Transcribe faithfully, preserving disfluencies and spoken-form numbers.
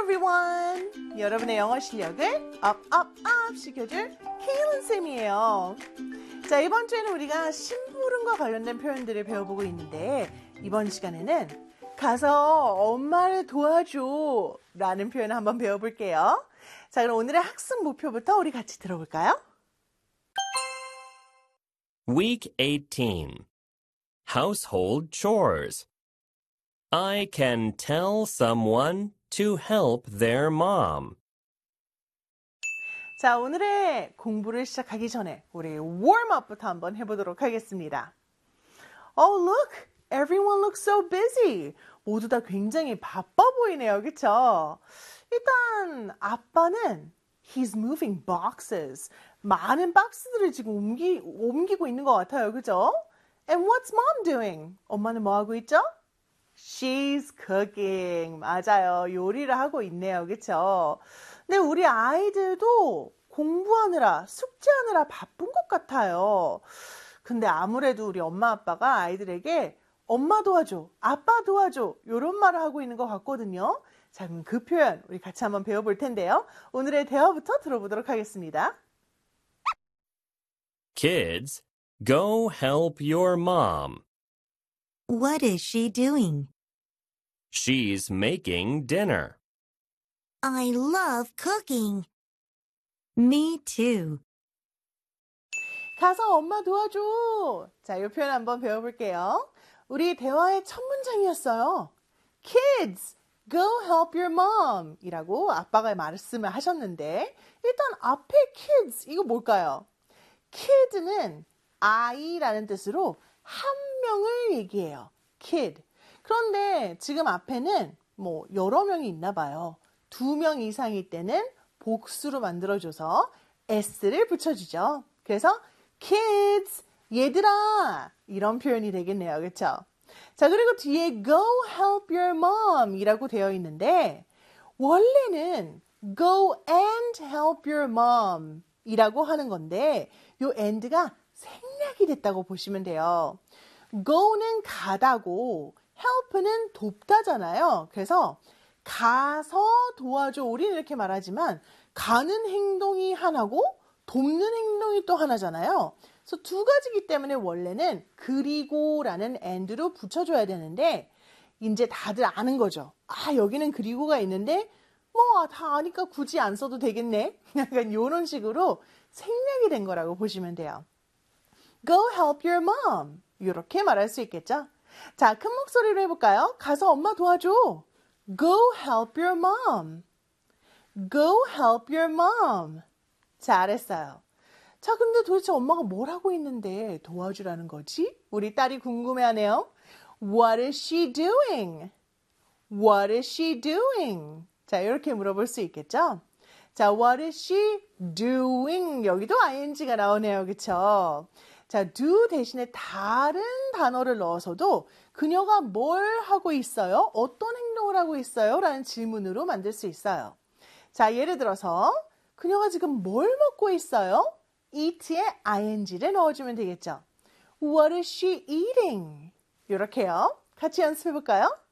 everyone! 여러분의 영어 실력을 up, up, up 시켜줄 케일린 쌤이에요. 자, 이번 주에는 우리가 심부름과 관련된 표현들을 배워보고 있는데 이번 시간에는 가서 엄마를 도와줘 라는 표현을 한번 배워볼게요. 자, 그럼 오늘의 학습 목표부터 우리 같이 들어볼까요? Week eighteen. Household chores. I can tell someone to help their mom. 자, 오늘의 공부를 시작하기 전에 우리 warm-up부터 한번 해보도록 하겠습니다. Oh, look! Everyone looks so busy. 모두 다 굉장히 바빠 보이네요. 그쵸? 일단 아빠는 he's moving boxes. 많은 박스들을 지금 옮기, 옮기고 있는 것 같아요. 그죠? And what's mom doing? 엄마는 뭐 하고 있죠? She's cooking. 맞아요. 요리를 하고 있네요. 그쵸? 근데 우리 아이들도 공부하느라, 숙제하느라 바쁜 것 같아요. 근데 아무래도 우리 엄마 아빠가 아이들에게 엄마 도와줘, 아빠 도와줘 이런 말을 하고 있는 것 같거든요. 자, 그럼 그 표현 우리 같이 한번 배워볼 텐데요. 오늘의 대화부터 들어보도록 하겠습니다. Kids, go help your mom. What is she doing? She's making dinner. I love cooking. Me too. 가서 엄마 도와줘. 자, 이 표현 한번 배워볼게요. 우리 대화의 첫 문장이었어요. Kids, go help your mom 이라고 아빠가 말씀을 하셨는데 일단 앞에 kids 이거 뭘까요? kid는 아이라는 뜻으로 한 명을 얘기해요. kid. 그런데 지금 앞에는 뭐 여러 명이 있나 봐요. 두 명 이상일 때는 복수로 만들어줘서 s를 붙여주죠. 그래서 kids, 얘들아 이런 표현이 되겠네요. 그렇죠? 자, 그리고 뒤에 go help your mom 이라고 되어 있는데 원래는 go and help your mom 이라고 하는 건데 요 and가 생략이 됐다고 보시면 돼요. go는 가다고 help는 돕다잖아요. 그래서 가서 도와줘. 우리는 이렇게 말하지만 가는 행동이 하나고 돕는 행동이 또 하나잖아요. 그래서 두 가지이기 때문에 원래는 그리고라는 and로 붙여줘야 되는데 이제 다들 아는 거죠. 아, 여기는 그리고가 있는데 뭐 다 아니까 굳이 안 써도 되겠네. 약간 이런 식으로 생략이 된 거라고 보시면 돼요. Go help your mom. 이렇게 말할 수 있겠죠. 자, 큰 목소리로 해볼까요? 가서 엄마 도와줘. Go help your mom. Go help your mom. 잘했어요. 자, 근데 도대체 엄마가 뭘 하고 있는데 도와주라는 거지? 우리 딸이 궁금해하네요. What is she doing? What is she doing? 자, 이렇게 물어볼 수 있겠죠? 자, what is she doing? 여기도 ing가 나오네요. 그쵸? 자, do 대신에 다른 단어를 넣어서도 그녀가 뭘 하고 있어요? 어떤 행동을 하고 있어요? 라는 질문으로 만들 수 있어요. 자, 예를 들어서 그녀가 지금 뭘 먹고 있어요? eat에 ing를 넣어주면 되겠죠. What is she eating? 이렇게요. 같이 연습해 볼까요?